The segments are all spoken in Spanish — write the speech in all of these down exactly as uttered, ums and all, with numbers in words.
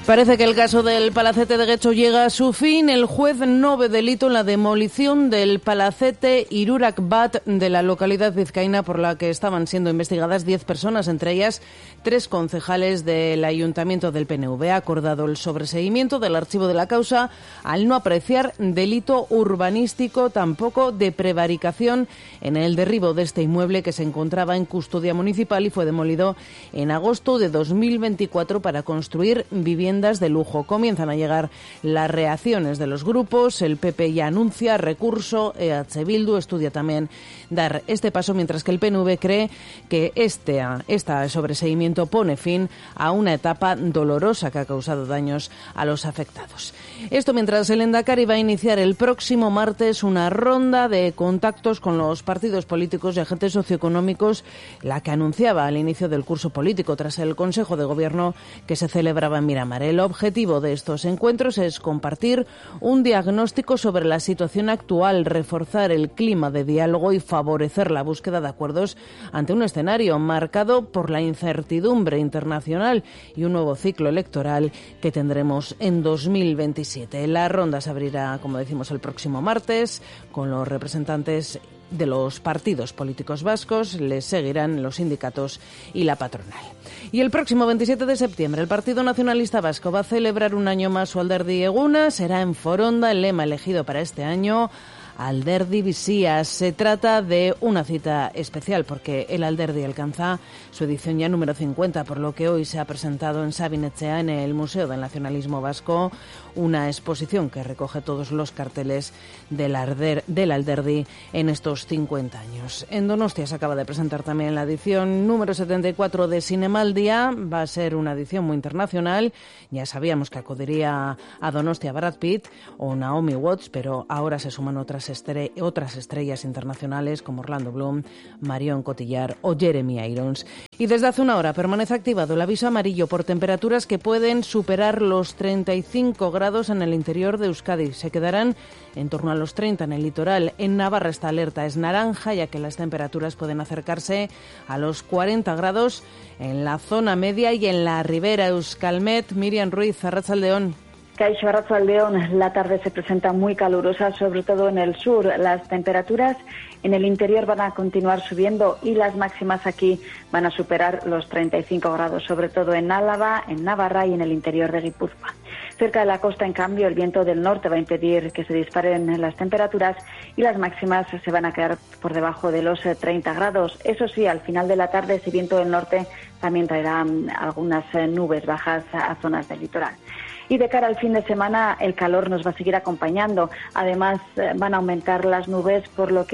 Parece que el caso del Palacete de Getxo llega a su fin. El juez no ve delito en la demolición del Palacete Hirurak Bat de la localidad vizcaína, por la que estaban siendo investigadas diez personas, entre ellas tres concejales del Ayuntamiento del P N V. Ha acordado el sobreseguimiento del archivo de la causa al no apreciar delito urbanístico, tampoco de prevaricación en el derribo de este inmueble que se encontraba en custodia municipal y fue demolido en agosto de dos mil veinticuatro para construir viviendas de lujo. Comienzan a llegar las reacciones de los grupos. El P P ya anuncia recurso, E H Bildu estudia también dar este paso, mientras que el P N V cree que este, este sobreseguimiento pone fin a una etapa dolorosa que ha causado daños a los afectados. Esto mientras el Endacari va a iniciar el próximo martes una ronda de contactos con los partidos políticos y agentes socioeconómicos, la que anunciaba al inicio del curso político tras el Consejo de Gobierno que se celebraba en Miramar. El objetivo de estos encuentros es compartir un diagnóstico sobre la situación actual, reforzar el clima de diálogo y favorecer la búsqueda de acuerdos ante un escenario marcado por la incertidumbre internacional y un nuevo ciclo electoral que tendremos en dos mil veintisiete. La ronda se abrirá, como decimos, el próximo martes con los representantes de los partidos políticos vascos, les seguirán los sindicatos y la patronal. Y el próximo veintisiete de septiembre el Partido Nacionalista Vasco va a celebrar un año más su Alderdi Eguna. Será en Foronda el lema elegido para este año, Alderdi Bizia. Se trata de una cita especial porque el Alderdi alcanza su edición ya número cincuenta, por lo que hoy se ha presentado en Sabinetxea, en el Museo del Nacionalismo Vasco, una exposición que recoge todos los carteles del, Arder, del Alderdi en estos cincuenta años. En Donostia se acaba de presentar también la edición número setenta y cuatro de Cinemaldia. Va a ser una edición muy internacional. Ya sabíamos que acudiría a Donostia Brad Pitt o Naomi Watts, pero ahora se suman otras, estre- otras estrellas internacionales como Orlando Bloom, Marion Cotillard o Jeremy Irons. Y desde hace una hora permanece activado el aviso amarillo por temperaturas que pueden superar los treinta y cinco grados en el interior de Euskadi. Se quedarán en torno a los treinta en el litoral. En Navarra esta alerta es naranja, ya que las temperaturas pueden acercarse a los cuarenta grados en la zona media y en la ribera. Euskalmet, Miriam Ruiz, Arratsaldeon. Caixo, Arratsaldeon, la tarde se presenta muy calurosa, sobre todo en el sur. Las temperaturas en el interior van a continuar subiendo y las máximas aquí van a superar los treinta y cinco grados, sobre todo en Álava, en Navarra y en el interior de Guipúzcoa. Cerca de la costa, en cambio, el viento del norte va a impedir que se disparen las temperaturas y las máximas se van a quedar por debajo de los treinta grados. Eso sí, al final de la tarde ese viento del norte también traerá algunas nubes bajas a zonas del litoral. Y de cara al fin de semana el calor nos va a seguir acompañando. Además van a aumentar las nubes, por lo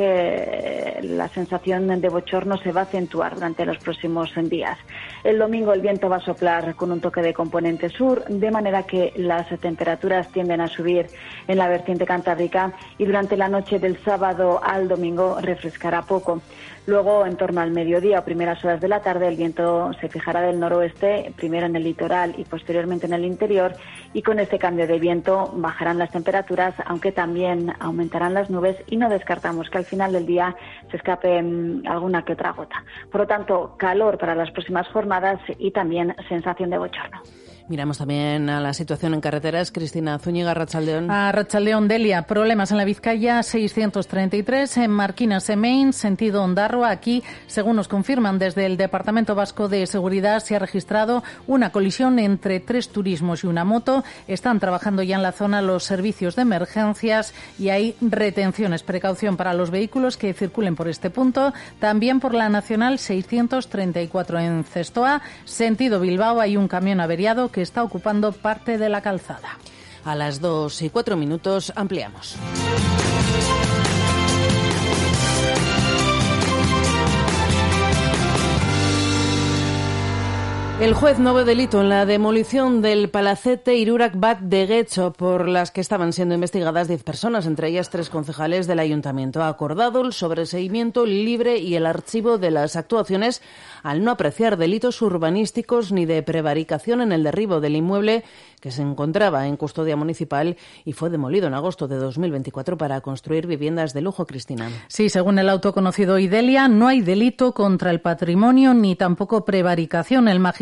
que la sensación de bochorno se va a acentuar durante los próximos días. El domingo el viento va a soplar con un toque de componente sur, de manera que las temperaturas tienden a subir en la vertiente cantábrica y durante la noche del sábado al domingo refrescará poco. Luego, en torno al mediodía o primeras horas de la tarde, el viento se fijará del noroeste, primero en el litoral y posteriormente en el interior, y con este cambio de viento bajarán las temperaturas, aunque también aumentarán las nubes y no descartamos que al final del día se escape mmm, alguna que otra gota. Por lo tanto, calor para las próximas jornadas y también sensación de bochorno. Miramos también a la situación en carreteras. Cristina Zúñiga, Arratsaldeon. Arratsaldeon, Delia. Problemas en la Vizcaya seiscientos treinta y tres, en Marquina-Semain, sentido Ondarroa. Aquí, según nos confirman desde el Departamento Vasco de Seguridad, se ha registrado una colisión entre tres turismos y una moto. Están trabajando ya en la zona los servicios de emergencias y hay retenciones. Precaución para los vehículos que circulen por este punto. También por la Nacional seiscientos treinta y cuatro en Zestoa, sentido Bilbao, hay un camión averiado que que está ocupando parte de la calzada. A las dos y cuatro minutos ampliamos. El juez no ve delito en la demolición del Palacete Hirurak Bat de Getxo, por las que estaban siendo investigadas diez personas, entre ellas tres concejales del ayuntamiento. Ha acordado el sobreseguimiento libre y el archivo de las actuaciones al no apreciar delitos urbanísticos ni de prevaricación en el derribo del inmueble que se encontraba en custodia municipal y fue demolido en agosto de dos mil veinticuatro para construir viviendas de lujo. Cristina. Sí, según el autoconocido Idelia, no hay delito contra el patrimonio ni tampoco prevaricación. El magistrado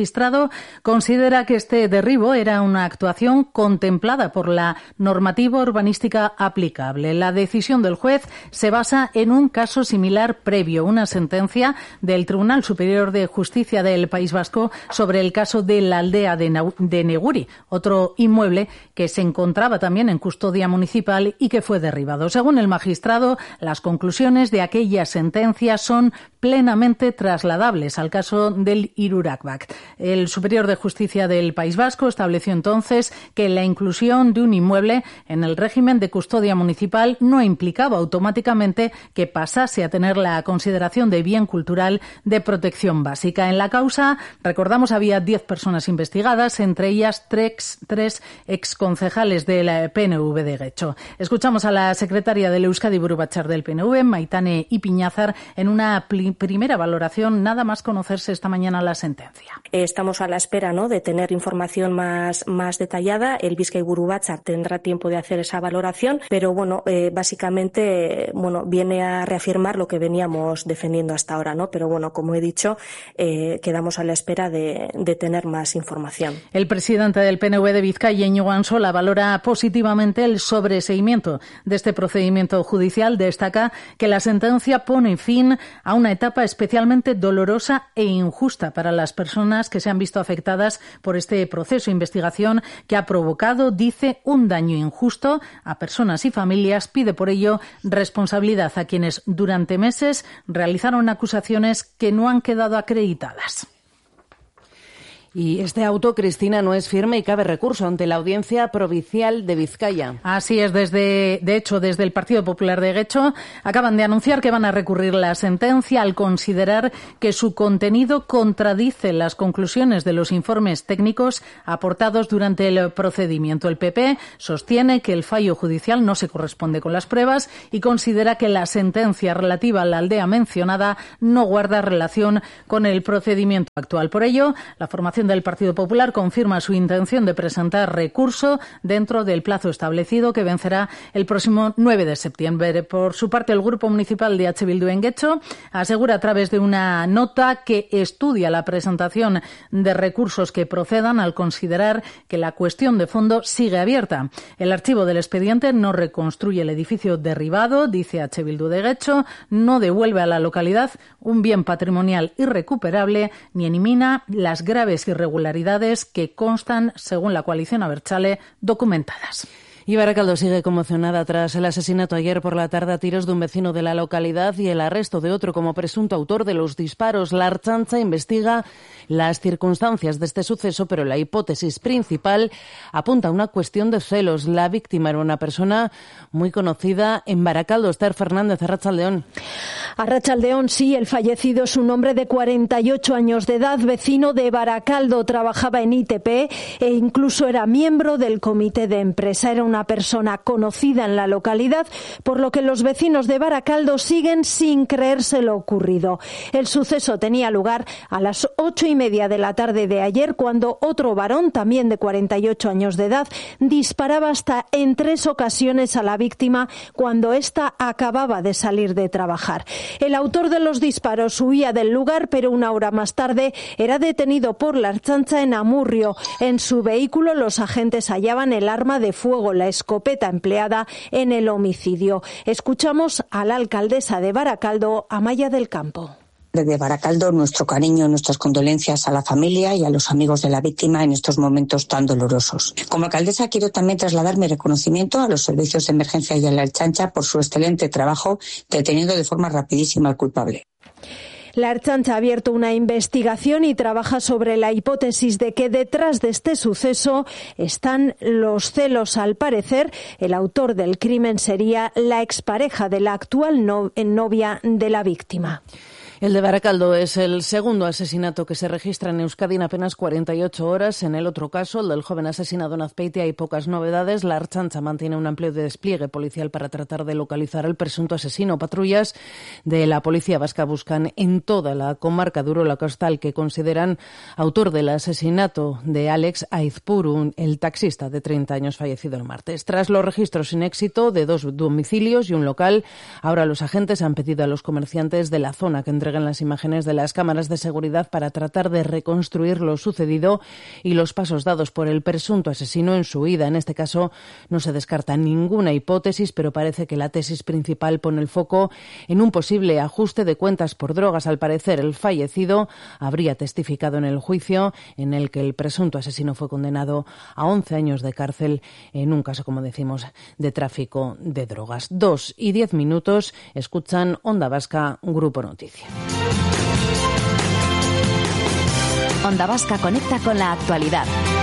magistrado considera que este derribo era una actuación contemplada por la normativa urbanística aplicable. La decisión del juez se basa en un caso similar previo, una sentencia del Tribunal Superior de Justicia del País Vasco sobre el caso de la aldea de Neguri, otro inmueble que se encontraba también en custodia municipal y que fue derribado. Según el magistrado, las conclusiones de aquella sentencia son plenamente trasladables al caso del Irurakbak. El Superior de Justicia del País Vasco estableció entonces que la inclusión de un inmueble en el régimen de custodia municipal no implicaba automáticamente que pasase a tener la consideración de bien cultural de protección básica. En la causa, recordamos, había diez personas investigadas, entre ellas tres, tres exconcejales del P N V de Guecho. Escuchamos a la secretaria del Euskadi Buru Batzar del P N V, Maitane Ipiñazar, en una primera valoración, nada más conocerse esta mañana la sentencia. Estamos a la espera, ¿no?, de tener información más, más detallada. El Bizkai Buru Batzar tendrá tiempo de hacer esa valoración, pero bueno, eh, básicamente, bueno, viene a reafirmar lo que veníamos defendiendo hasta ahora, ¿no? Pero bueno, como he dicho, eh, quedamos a la espera de, de tener más información. El presidente del P N V de Bizkaia, Iñigo Ansola, valora positivamente el sobreseimiento de este procedimiento judicial. Destaca que la sentencia pone fin a una etapa especialmente dolorosa e injusta para las personas que se han visto afectadas por este proceso de investigación que ha provocado, dice, un daño injusto a personas y familias. Pide por ello responsabilidad a quienes durante meses realizaron acusaciones que no han quedado acreditadas. Y este auto, Cristina, no es firme y cabe recurso ante la Audiencia Provincial de Vizcaya. Así es, desde, de hecho, desde el Partido Popular de Guecho acaban de anunciar que van a recurrir la sentencia al considerar que su contenido contradice las conclusiones de los informes técnicos aportados durante el procedimiento. El P P sostiene que el fallo judicial no se corresponde con las pruebas y considera que la sentencia relativa a la aldea mencionada no guarda relación con el procedimiento actual. Por ello, la formación del Partido Popular confirma su intención de presentar recurso dentro del plazo establecido, que vencerá el próximo nueve de septiembre. Por su parte, el Grupo Municipal de H. Bildu en Guecho asegura a través de una nota que estudia la presentación de recursos que procedan al considerar que la cuestión de fondo sigue abierta. El archivo del expediente no reconstruye el edificio derribado, dice H. Bildu de Guecho, no devuelve a la localidad un bien patrimonial irrecuperable ni elimina las graves irregularidades que constan, según la coalición abertzale, documentadas. Y Barakaldo sigue conmocionada tras el asesinato ayer por la tarde a tiros de un vecino de la localidad y el arresto de otro como presunto autor de los disparos. La Ertzaintza investiga las circunstancias de este suceso, pero la hipótesis principal apunta a una cuestión de celos. La víctima era una persona muy conocida en Barakaldo. Esther Fernández, Arratsaldeón. Arratsaldeón, sí, el fallecido es un hombre de cuarenta y ocho años de edad, vecino de Barakaldo, trabajaba en I T P e incluso era miembro del comité de empresa. Era una persona conocida en la localidad, por lo que los vecinos de Barakaldo siguen sin creerse lo ocurrido. El suceso tenía lugar a las ocho y media de la tarde de ayer, cuando otro varón, también de cuarenta y ocho años de edad, disparaba hasta en tres ocasiones a la víctima cuando ésta acababa de salir de trabajar. El autor de los disparos huía del lugar, pero una hora más tarde era detenido por la Ertzaintza en Amurrio. En su vehículo los agentes hallaban el arma de fuego, la escopeta empleada en el homicidio. Escuchamos a la alcaldesa de Barakaldo, Amaya del Campo. Desde Barakaldo, nuestro cariño, nuestras condolencias a la familia y a los amigos de la víctima en estos momentos tan dolorosos. Como alcaldesa, quiero también trasladar mi reconocimiento a los servicios de emergencia y a la Ertzaintza por su excelente trabajo, deteniendo de forma rapidísima al culpable. La Ertzaintza ha abierto una investigación y trabaja sobre la hipótesis de que detrás de este suceso están los celos. Al parecer, el autor del crimen sería la expareja de la actual no- novia de la víctima. El de Barakaldo es el segundo asesinato que se registra en Euskadi en apenas cuarenta y ocho horas. En el otro caso, el del joven asesinado en Azpeitia, hay pocas novedades. La Ertzaintza mantiene un amplio despliegue policial para tratar de localizar al presunto asesino. Patrullas de la Policía Vasca buscan en toda la comarca de Urola Costal que consideran autor del asesinato de Alex Aizpuru, el taxista de treinta años fallecido el martes. Tras los registros sin éxito de dos domicilios y un local, ahora los agentes han pedido a los comerciantes de la zona que entreguen entreguen las imágenes de las cámaras de seguridad para tratar de reconstruir lo sucedido y los pasos dados por el presunto asesino en su huida. En este caso no se descarta ninguna hipótesis, pero parece que la tesis principal pone el foco en un posible ajuste de cuentas por drogas. Al parecer, el fallecido habría testificado en el juicio en el que el presunto asesino fue condenado a once años de cárcel en un caso, como decimos, de tráfico de drogas. Dos y diez minutos, escuchan Onda Vasca, Grupo Noticia. Onda Vasca conecta con la actualidad.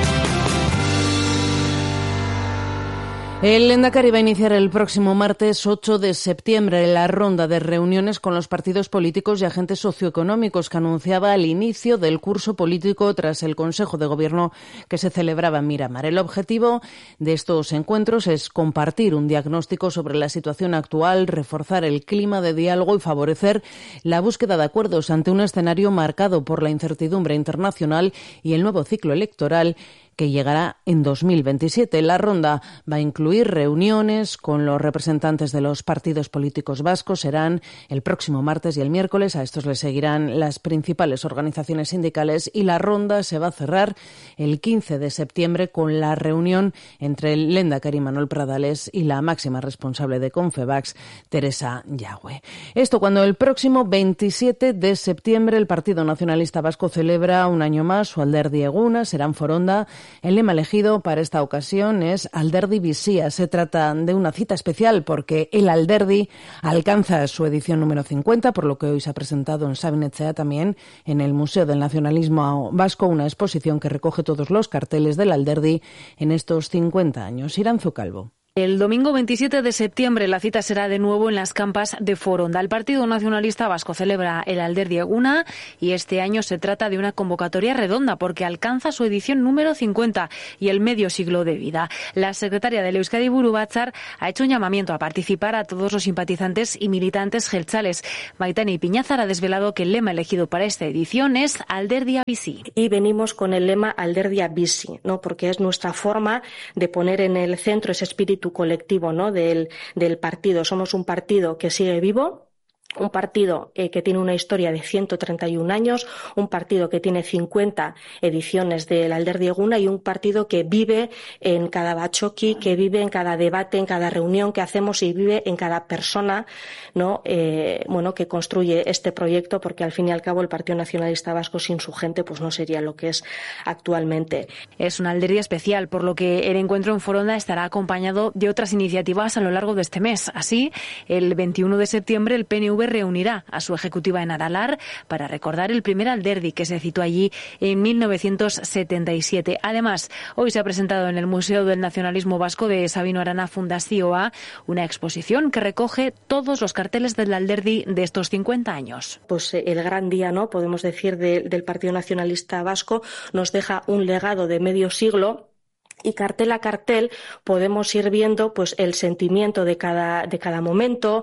El Lehendakari va a iniciar el próximo martes ocho de septiembre la ronda de reuniones con los partidos políticos y agentes socioeconómicos que anunciaba al inicio del curso político tras el Consejo de Gobierno que se celebraba en Miramar. El objetivo de estos encuentros es compartir un diagnóstico sobre la situación actual, reforzar el clima de diálogo y favorecer la búsqueda de acuerdos ante un escenario marcado por la incertidumbre internacional y el nuevo ciclo electoral que llegará en dos mil veintisiete. La ronda va a incluir reuniones con los representantes de los partidos políticos vascos. Serán el próximo martes y el miércoles. A estos les seguirán las principales organizaciones sindicales y la ronda se va a cerrar el quince de septiembre con la reunión entre el Lehendakari Manuel Pradales y la máxima responsable de Confebask, Teresa Yagüe. Esto cuando el próximo veintisiete de septiembre el Partido Nacionalista Vasco celebra un año más su Alderdi Eguna. Será en Foronda. El lema elegido para esta ocasión es Alderdi Bizia. Se trata de una cita especial porque el Alderdi alcanza su edición número cincuenta, por lo que hoy se ha presentado en Sabinetzea también en el Museo del Nacionalismo Vasco una exposición que recoge todos los carteles del Alderdi en estos cincuenta años. Iranzu Calvo. El domingo veintisiete de septiembre la cita será de nuevo en las campas de Foronda. El Partido Nacionalista Vasco celebra el Alderdi Eguna y este año se trata de una convocatoria redonda porque alcanza su edición número cincuenta y el medio siglo de vida. La secretaria del Euskadi Buru Batzar ha hecho un llamamiento a participar a todos los simpatizantes y militantes jeltzales. Maitani Piñazar ha desvelado que el lema elegido para esta edición es Alderdia Bizi. Y venimos con el lema Alderdia Bizi, ¿no? Porque es nuestra forma de poner en el centro ese espíritu colectivo, ¿no? del, del partido. Somos un partido que sigue vivo, un partido eh, que tiene una historia de ciento treinta y un años, un partido que tiene cincuenta ediciones del Alderdi Eguna y un partido que vive en cada bachoqui, que vive en cada debate, en cada reunión que hacemos y vive en cada persona, ¿no? Eh, bueno, que construye este proyecto, porque al fin y al cabo el Partido Nacionalista Vasco sin su gente pues no sería lo que es actualmente. Es un Alderdi especial, por lo que el encuentro en Foronda estará acompañado de otras iniciativas a lo largo de este mes. Así, el veintiuno de septiembre el P N V reunirá a su ejecutiva en Aralar para recordar el primer Alderdi que se citó allí en mil novecientos setenta y siete. Además, hoy se ha presentado en el Museo del Nacionalismo Vasco de Sabino Arana Fundazioa una exposición que recoge todos los carteles del Alderdi de estos cincuenta años. Pues el gran día, ¿no? Podemos decir, de, del Partido Nacionalista Vasco nos deja un legado de medio siglo. Y cartel a cartel podemos ir viendo pues el sentimiento de cada de cada momento,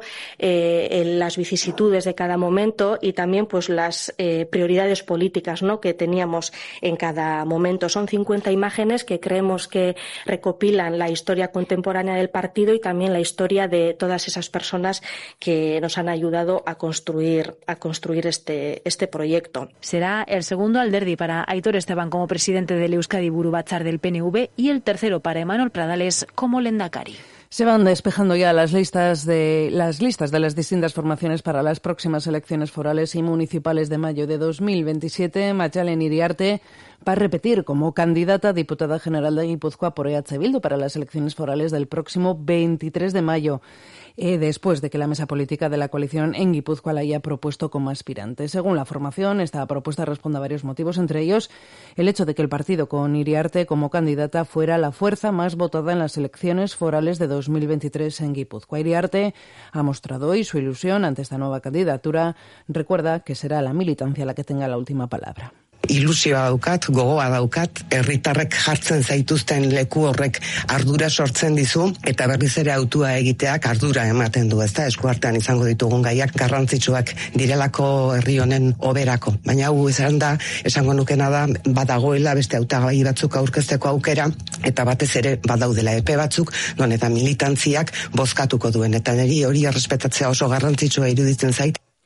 eh, las vicisitudes de cada momento y también pues las eh, prioridades políticas, ¿no? que teníamos en cada momento. Son cincuenta imágenes que creemos que recopilan la historia contemporánea del partido y también la historia de todas esas personas que nos han ayudado a construir a construir este este proyecto. Será el segundo Alderdi para Aitor Esteban como presidente del Euskadi Buru Batzar del P N V y el tercero para Emanuel Pradales como Lehendakari. Se van despejando ya las listas de las listas de las distintas formaciones para las próximas elecciones forales y municipales de mayo de dos mil veintisiete. Maialen Iriarte va a repetir como candidata a diputada general de Guipúzcoa por E H Bildu para las elecciones forales del próximo veintitrés de mayo. Eh, después de que la mesa política de la coalición en Guipúzcoa la haya propuesto como aspirante. Según la formación, esta propuesta responde a varios motivos, entre ellos el hecho de que el partido con Iriarte como candidata fuera la fuerza más votada en las elecciones forales de dos mil veintitrés en Guipúzcoa. Iriarte ha mostrado hoy su ilusión ante esta nueva candidatura. Recuerda que será la militancia la que tenga la última palabra. Ilusioa daukat, gogoa daukat, herritarrek jartzen zaituzten leku horrek ardura sortzen dizu, eta berriz ere autua egiteak ardura ematen du, ezta, eskuartean izango ditugun gaiak garrantzitsuak direlako herri honen hoberako. Baina hau izan da, esango nukena da, badagoela beste hautagai batzuk aurkezteko aukera, eta batez ere badaudela epe batzuk, non eta militantziak bozkatuko duen, eta niri hori errespetatzea oso garrantzitsua iruditzen zait.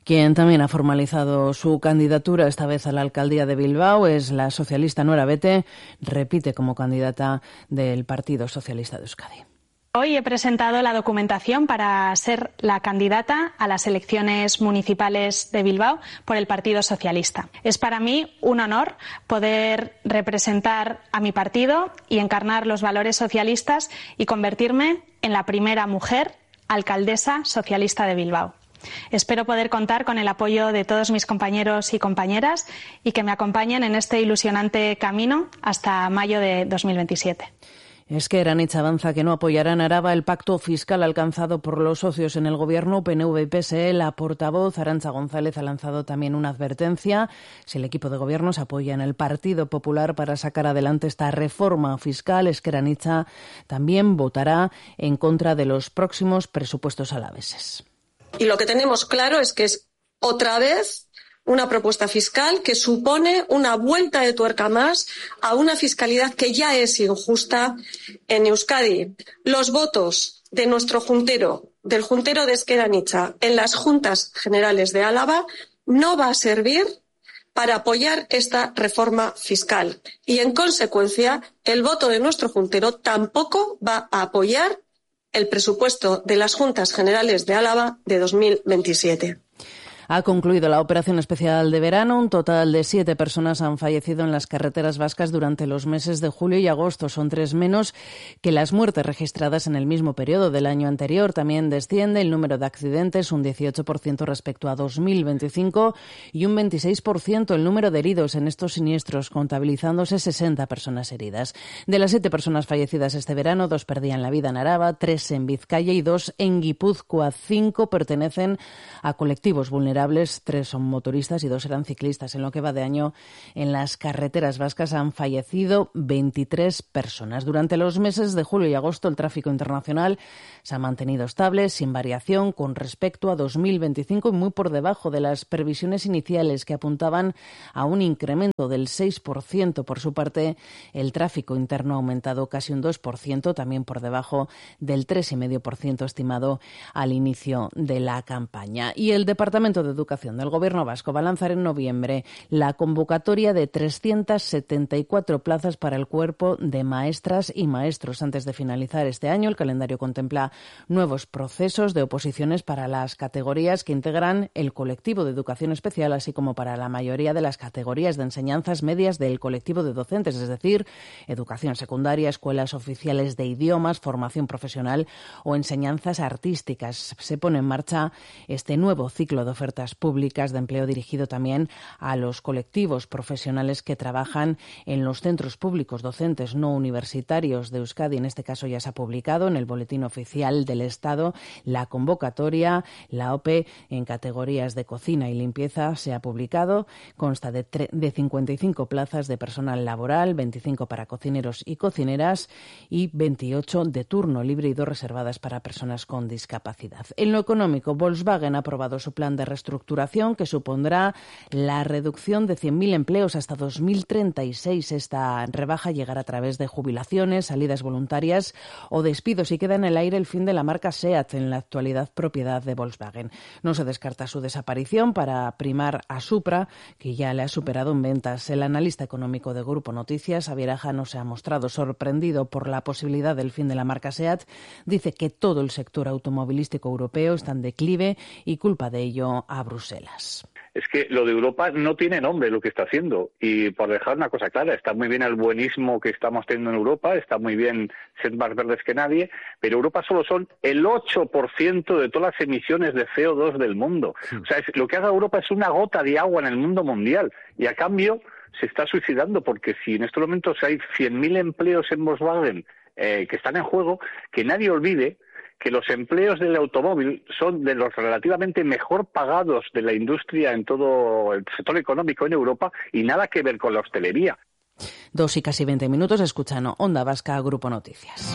Quien también ha formalizado su candidatura, esta vez a la alcaldía de Bilbao, es la socialista Nora Bete, repite como candidata del Partido Socialista de Euskadi. Hoy he presentado la documentación para ser la candidata a las elecciones municipales de Bilbao por el Partido Socialista. Es para mí un honor poder representar a mi partido y encarnar los valores socialistas y convertirme en la primera mujer alcaldesa socialista de Bilbao. Espero poder contar con el apoyo de todos mis compañeros y compañeras y que me acompañen en este ilusionante camino hasta mayo de dos mil veintisiete. Ezker Anitza avanza que no apoyará en Araba el pacto fiscal alcanzado por los socios en el gobierno P N V y P S E. La portavoz Arantza González ha lanzado también una advertencia. Si el equipo de gobierno se apoya en el Partido Popular para sacar adelante esta reforma fiscal, Ezker Anitza también votará en contra de los próximos presupuestos alaveses. Y lo que tenemos claro es que es otra vez una propuesta fiscal que supone una vuelta de tuerca más a una fiscalidad que ya es injusta en Euskadi. Los votos de nuestro juntero, del juntero de Ezker Anitza, en las Juntas Generales de Álava, no va a servir para apoyar esta reforma fiscal. Y, en consecuencia, el voto de nuestro juntero tampoco va a apoyar el presupuesto de las Juntas Generales de Álava de dos mil veintisiete. Ha concluido la operación especial de verano. Un total de siete personas han fallecido en las carreteras vascas durante los meses de julio y agosto. Son tres menos que las muertes registradas en el mismo periodo del año anterior. También desciende el número de accidentes, un dieciocho por ciento respecto a dos mil veinticinco y un veintiséis por ciento el número de heridos en estos siniestros, contabilizándose sesenta personas heridas. De las siete personas fallecidas este verano, dos perdían la vida en Araba, tres en Vizcaya y dos en Guipúzcoa. Cinco pertenecen a colectivos vulnerables. Tres son motoristas y dos eran ciclistas. En lo que va de año, en las carreteras vascas han fallecido veintitrés personas. Durante los meses de julio y agosto, el tráfico internacional se ha mantenido estable, sin variación con respecto a dos mil veinticinco y muy por debajo de las previsiones iniciales que apuntaban a un incremento del seis por ciento. Por su parte, el tráfico interno ha aumentado casi un dos por ciento, también por debajo del tres coma cinco por ciento estimado al inicio de la campaña. Y el Departamento de Educación del Gobierno vasco va a lanzar en noviembre la convocatoria de trescientas setenta y cuatro plazas para el cuerpo de maestras y maestros. Antes de finalizar este año, el calendario contempla nuevos procesos de oposiciones para las categorías que integran el colectivo de educación especial, así como para la mayoría de las categorías de enseñanzas medias del colectivo de docentes, es decir, educación secundaria, escuelas oficiales de idiomas, formación profesional o enseñanzas artísticas. Se pone en marcha este nuevo ciclo de ofertas públicas de empleo dirigido también a los colectivos profesionales que trabajan en los centros públicos docentes no universitarios de Euskadi. En este caso ya se ha publicado en el Boletín Oficial del Estado la convocatoria. La O P E en categorías de cocina y limpieza se ha publicado. Consta de, de cincuenta y cinco plazas de personal laboral, veinticinco para cocineros y cocineras y veintiocho de turno libre y dos reservadas para personas con discapacidad. En lo económico, Volkswagen ha aprobado su plan de reestructuración que supondrá la reducción de cien mil empleos hasta dos mil treinta y seis. Esta rebaja llegará a través de jubilaciones, salidas voluntarias o despidos y queda en el aire el fin de la marca SEAT, en la actualidad propiedad de Volkswagen. No se descarta su desaparición para primar a Supra, que ya le ha superado en ventas. El analista económico de Grupo Noticias, Javier Ajano, se ha mostrado sorprendido por la posibilidad del fin de la marca SEAT. Dice que todo el sector automovilístico europeo está en declive y culpa de ello a Bruselas. Es que lo de Europa no tiene nombre lo que está haciendo. Y por dejar una cosa clara, está muy bien el buenismo que estamos teniendo en Europa, está muy bien ser más verdes que nadie, pero Europa solo son el ocho por ciento de todas las emisiones de C O dos del mundo. O sea, es, lo que haga Europa es una gota de agua en el mundo mundial. Y a cambio se está suicidando, porque si en estos momentos hay cien mil empleos en Volkswagen eh, que están en juego, que nadie olvide que los empleos del automóvil son de los relativamente mejor pagados de la industria en todo el sector económico en Europa y nada que ver con la hostelería. Dos y casi veinte minutos, escuchan Onda Vasca, Grupo Noticias.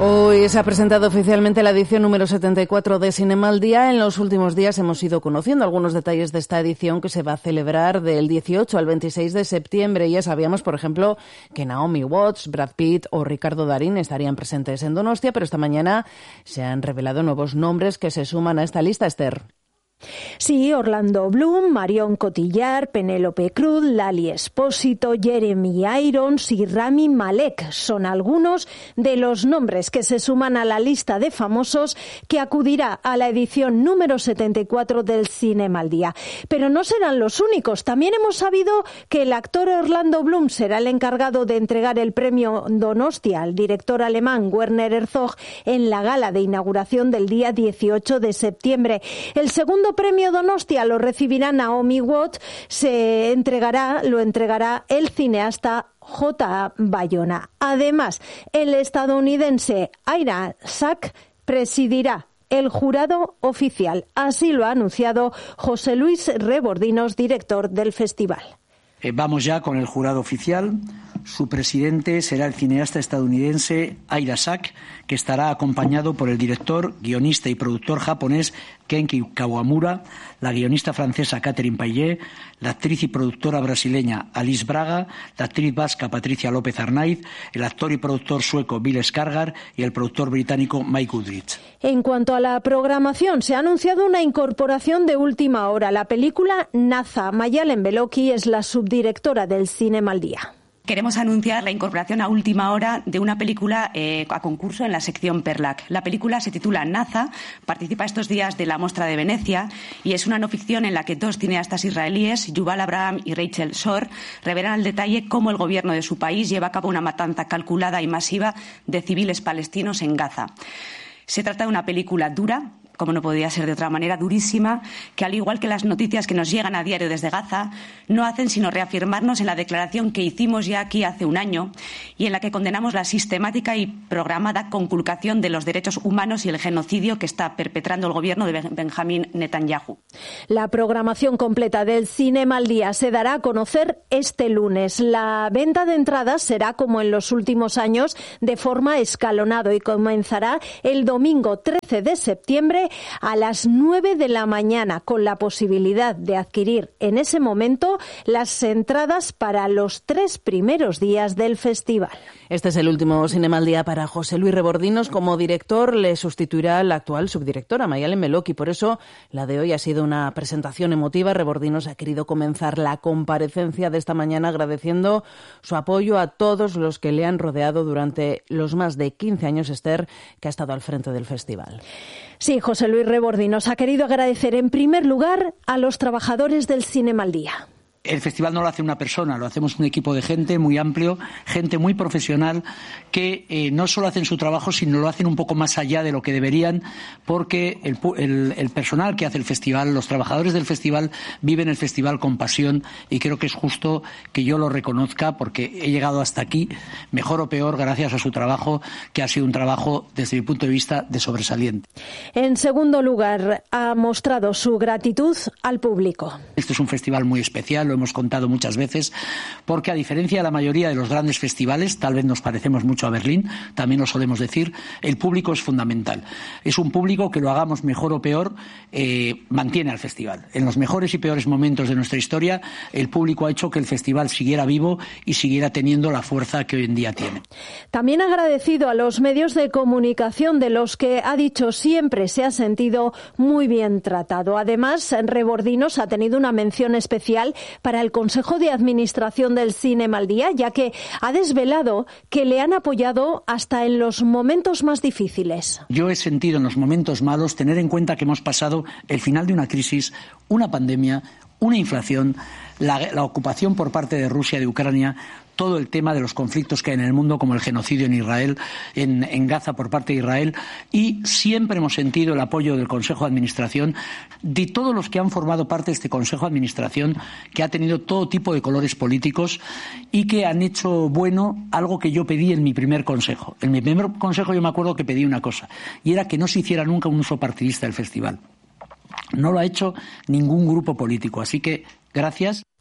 Hoy se ha presentado oficialmente la edición número setenta y cuatro de Cinema al Día. En los últimos días hemos ido conociendo algunos detalles de esta edición que se va a celebrar del dieciocho al veintiséis de septiembre. Ya sabíamos, por ejemplo, que Naomi Watts, Brad Pitt o Ricardo Darín estarían presentes en Donostia, pero esta mañana se han revelado nuevos nombres que se suman a esta lista, Esther. Sí, Orlando Bloom, Marion Cotillard, Penélope Cruz, Lali Espósito, Jeremy Irons y Rami Malek son algunos de los nombres que se suman a la lista de famosos que acudirá a la edición número setenta y cuatro del Cinema al Día. Pero no serán los únicos. También hemos sabido que el actor Orlando Bloom será el encargado de entregar el premio Donostia al director alemán Werner Herzog en la gala de inauguración del día dieciocho de septiembre. El segundo premio Donostia lo recibirá Naomi Watts, se entregará, lo entregará el cineasta J A Bayona. Además, el estadounidense Ira Sachs presidirá el jurado oficial. Así lo ha anunciado José Luis Rebordinos, director del festival. Eh, vamos ya con el jurado oficial. Su presidente será el cineasta estadounidense Ira Sachs, que estará acompañado por el director, guionista y productor japonés Kenki Kawamura, la guionista francesa Catherine Payet, la actriz y productora brasileña Alice Braga, la actriz vasca Patricia López Arnaiz, el actor y productor sueco Bill Skarsgård y el productor británico Mike Goodrich. En cuanto a la programación, se ha anunciado una incorporación de última hora. La película Naza. Mayalen Beloki es la subdirectora del Cinema al Día. Queremos anunciar la incorporación a última hora de una película eh, a concurso en la sección Perlac. La película se titula Naza, participa estos días de la Mostra de Venecia y es una no ficción en la que dos cineastas israelíes, Yuval Abraham y Rachel Shor, revelan al detalle cómo el gobierno de su país lleva a cabo una matanza calculada y masiva de civiles palestinos en Gaza. Se trata de una película dura, como no podía ser de otra manera, durísima, que al igual que las noticias que nos llegan a diario desde Gaza, no hacen sino reafirmarnos en la declaración que hicimos ya aquí hace un año y en la que condenamos la sistemática y programada conculcación de los derechos humanos y el genocidio que está perpetrando el gobierno de Benjamín Netanyahu. La programación completa del Cinema al Día se dará a conocer este lunes. La venta de entradas será, como en los últimos años, de forma escalonada y comenzará el domingo trece de septiembre a las nueve de la mañana, con la posibilidad de adquirir en ese momento las entradas para los tres primeros días del festival. Este es el último Cinema al Día para José Luis Rebordinos. Como director le sustituirá la actual subdirectora, Mayalen Beloki. Por eso la de hoy ha sido una presentación emotiva. Rebordinos ha querido comenzar la comparecencia de esta mañana agradeciendo su apoyo a todos los que le han rodeado durante los más de quince años, Esther, que ha estado al frente del festival. Sí, José Luis Rebordinos ha querido agradecer en primer lugar a los trabajadores del Cinema al Día. El festival no lo hace una persona, lo hacemos un equipo de gente muy amplio, gente muy profesional, que eh, no solo hacen su trabajo, sino lo hacen un poco más allá de lo que deberían, porque el, el, el personal que hace el festival, los trabajadores del festival, viven el festival con pasión y creo que es justo que yo lo reconozca porque he llegado hasta aquí, mejor o peor, gracias a su trabajo, que ha sido un trabajo, desde mi punto de vista, de sobresaliente. En segundo lugar, ha mostrado su gratitud al público. Este es un festival muy especial, lo hemos contado muchas veces, porque a diferencia de la mayoría de los grandes festivales, tal vez nos parecemos mucho a Berlín, también lo solemos decir, el público es fundamental. Es un público que lo hagamos mejor o peor, eh, mantiene al festival. En los mejores y peores momentos de nuestra historia, el público ha hecho que el festival siguiera vivo y siguiera teniendo la fuerza que hoy en día tiene. También ha agradecido a los medios de comunicación, de los que ha dicho siempre se ha sentido muy bien tratado. Además, Rebordinos ha tenido una mención especial para el Consejo de Administración del Cinema al Día, ya que ha desvelado que le han apoyado hasta en los momentos más difíciles. Yo he sentido en los momentos malos tener en cuenta que hemos pasado el final de una crisis, una pandemia, una inflación, la, la ocupación por parte de Rusia de Ucrania, todo el tema de los conflictos que hay en el mundo, como el genocidio en Israel, en, en Gaza por parte de Israel, y siempre hemos sentido el apoyo del Consejo de Administración, de todos los que han formado parte de este Consejo de Administración, que ha tenido todo tipo de colores políticos y que han hecho bueno algo que yo pedí en mi primer consejo. En mi primer consejo yo me acuerdo que pedí una cosa, y era que no se hiciera nunca un uso partidista del festival. No lo ha hecho ningún grupo político, así que gracias.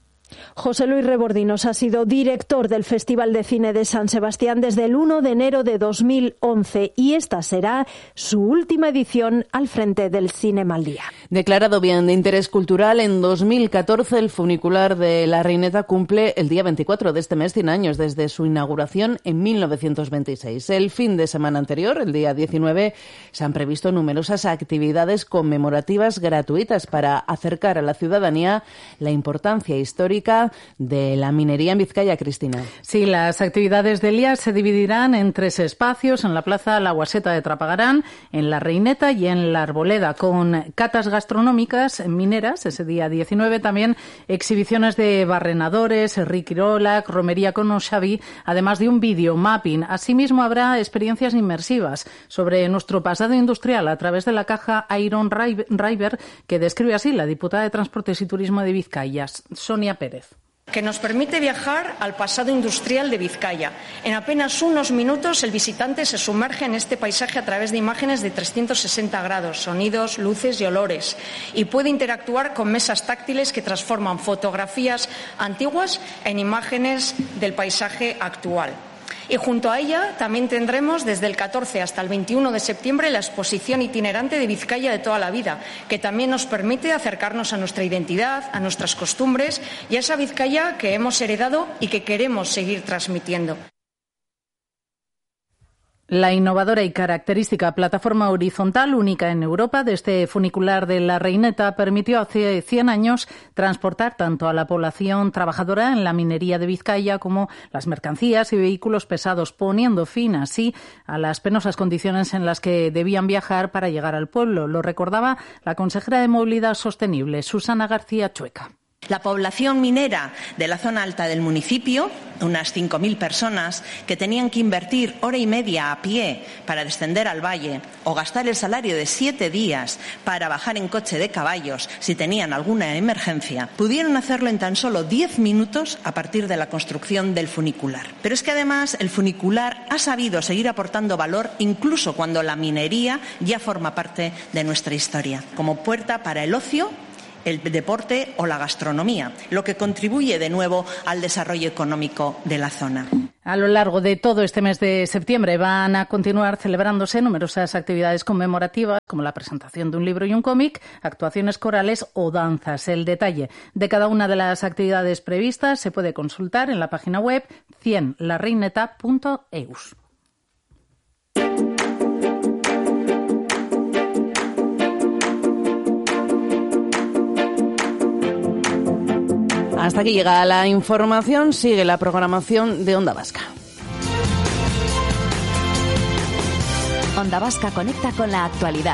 José Luis Rebordinos ha sido director del Festival de Cine de San Sebastián desde el uno de enero de dos mil once y esta será su última edición al frente del Cinema al Día. Declarado bien de interés cultural, en dos mil catorce el funicular de La Reineta cumple el día veinticuatro de este mes cien años desde su inauguración en mil novecientos veintiséis. El fin de semana anterior, el día diecinueve, se han previsto numerosas actividades conmemorativas gratuitas para acercar a la ciudadanía la importancia histórica de la minería en Vizcaya, Cristina. Sí, las actividades del día se dividirán en tres espacios, en la Plaza La Guaseta de Trapagarán, en La Reineta y en La Arboleda, con catas gastronómicas mineras, ese día diecinueve, también exhibiciones de barrenadores, riquirolac, romería con Xavi, además de un video mapping. Asimismo, habrá experiencias inmersivas sobre nuestro pasado industrial a través de la caja Iron River, que describe así la diputada de Transportes y Turismo de Vizcaya, Sonia Pérez. Que nos permite viajar al pasado industrial de Vizcaya. En apenas unos minutos el visitante se sumerge en este paisaje a través de imágenes de trescientos sesenta grados, sonidos, luces y olores, y puede interactuar con mesas táctiles que transforman fotografías antiguas en imágenes del paisaje actual. Y junto a ella también tendremos desde el catorce hasta el veintiuno de septiembre la exposición itinerante de Vizcaya de toda la vida, que también nos permite acercarnos a nuestra identidad, a nuestras costumbres y a esa Vizcaya que hemos heredado y que queremos seguir transmitiendo. La innovadora y característica plataforma horizontal única en Europa de este funicular de La Reineta permitió hace cien años transportar tanto a la población trabajadora en la minería de Vizcaya como las mercancías y vehículos pesados, poniendo fin así a las penosas condiciones en las que debían viajar para llegar al pueblo. Lo recordaba la consejera de Movilidad Sostenible, Susana García Chueca. La población minera de la zona alta del municipio, unas cinco mil personas, que tenían que invertir hora y media a pie para descender al valle o gastar el salario de siete días para bajar en coche de caballos si tenían alguna emergencia, pudieron hacerlo en tan solo diez minutos a partir de la construcción del funicular. Pero es que además el funicular ha sabido seguir aportando valor incluso cuando la minería ya forma parte de nuestra historia, como puerta para el ocio, el deporte o la gastronomía, lo que contribuye de nuevo al desarrollo económico de la zona. A lo largo de todo este mes de septiembre van a continuar celebrándose numerosas actividades conmemorativas, como la presentación de un libro y un cómic, actuaciones corales o danzas. El detalle de cada una de las actividades previstas se puede consultar en la página web cien la reineta punto e u s. Hasta aquí llega la información, sigue la programación de Onda Vasca. Onda Vasca conecta con la actualidad.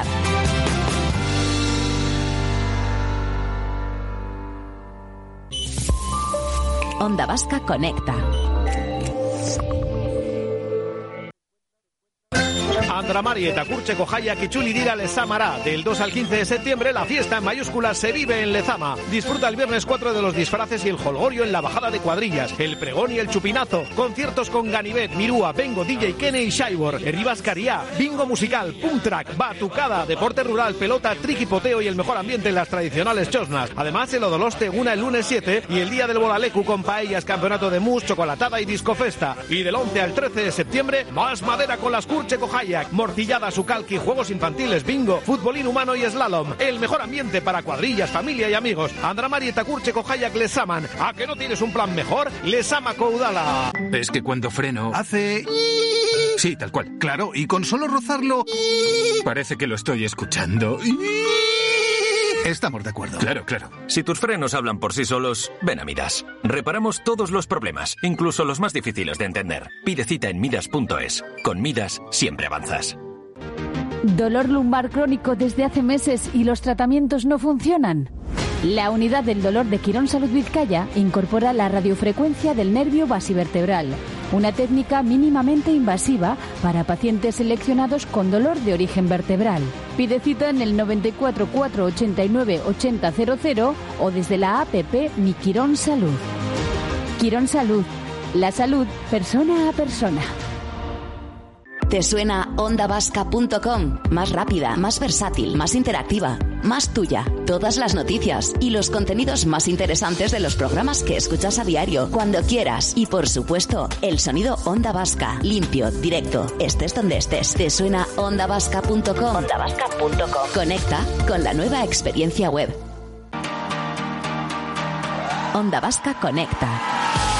Onda Vasca conecta. Andramari eta Kurtzeko jaiak itzuli dira Lezamara. Del dos al quince de septiembre la fiesta en mayúsculas se vive en Lezama. Disfruta el viernes cuatro de los disfraces y el jolgorio en la bajada de cuadrillas, el pregón y el chupinazo, conciertos con Ganivet, Mirúa, Bengo, D J Kene y Shaibor, Herribascaria, bingo musical, punk track, batucada, deporte rural, pelota, triquipoteo y el mejor ambiente en las tradicionales chosnas. Además el Odoloste Eguna el lunes siete y el día del Bolalecu con paellas, campeonato de mus, chocolatada y discofesta. Y del once al trece de septiembre más madera con las Kurtzeko jaiak. Morcillada, sucalqui, juegos infantiles, bingo, futbolín humano y slalom. El mejor ambiente para cuadrillas, familia y amigos. Andramari eta Kurtzeko jaiak Lezaman. ¿A que no tienes un plan mejor? Lezamako udala. Es que cuando freno... Hace... Sí, tal cual. Claro, y con solo rozarlo... Parece que lo estoy escuchando. Estamos de acuerdo. Claro, claro. Si tus frenos hablan por sí solos, ven a Midas. Reparamos todos los problemas, incluso los más difíciles de entender. Pide cita en midas punto es. Con Midas siempre avanzas. ¿Dolor lumbar crónico desde hace meses y los tratamientos no funcionan? La unidad del dolor de Quirón Salud Vizcaya incorpora la radiofrecuencia del nervio basivertebral, una técnica mínimamente invasiva para pacientes seleccionados con dolor de origen vertebral. Pide cita en el noventa y cuatro, cuatro ochenta y nueve, ochenta cero cero o desde la app Mi Quirón Salud. Quirón Salud, la salud persona a persona. ¿Te suena onda vasca punto com? Más rápida, más versátil, más interactiva, más tuya. Todas las noticias y los contenidos más interesantes de los programas que escuchas a diario, cuando quieras. Y por supuesto, el sonido Onda Vasca, limpio, directo, estés donde estés. ¿Te suena onda vasca punto com? onda vasca punto com. Conecta con la nueva experiencia web. Onda Vasca conecta.